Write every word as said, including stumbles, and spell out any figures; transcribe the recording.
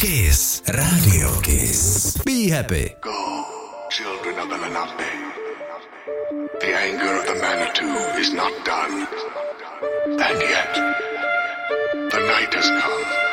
Kiss. Radio Kiss. Be happy. Go, children of the Lenape. The anger of the Manitou is not done. And yet, the night has come.